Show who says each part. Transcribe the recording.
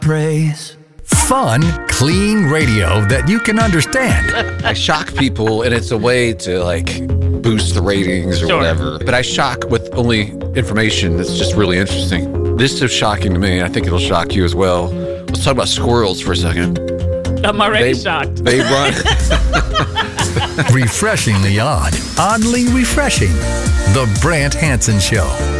Speaker 1: praise.
Speaker 2: Fun, clean radio that you can understand.
Speaker 3: I shock people, and it's a way to boost the ratings or whatever. But I shock with only information that's just really interesting. This is shocking to me. I think it'll shock you as well. Let's talk about squirrels for a second.
Speaker 4: I'm already shocked.
Speaker 3: They run.
Speaker 2: Refreshingly odd, oddly refreshing. The Brant Hansen Show.